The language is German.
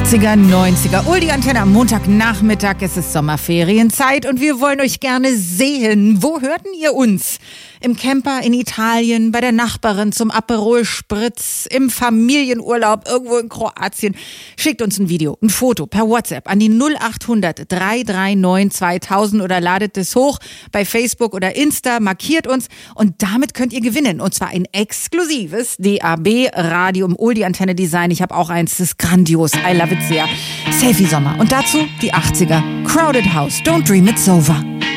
80er, 90er. Uli Antenne am Montagnachmittag. Es ist Sommerferienzeit und wir wollen euch gerne sehen. Wo hörten ihr uns? Im Camper in Italien, bei der Nachbarin zum Aperol Spritz, im Familienurlaub irgendwo in Kroatien. Schickt uns ein Video, ein Foto per WhatsApp an die 0800 339 2000 oder ladet es hoch bei Facebook oder Insta, markiert uns und damit könnt ihr gewinnen. Und zwar ein exklusives DAB-Radio im Uli Antenne Design. Ich habe auch eins, das ist grandios. I love it sehr. Selfie Sommer. Und dazu die 80er. Crowded House. Don't Dream It's Over.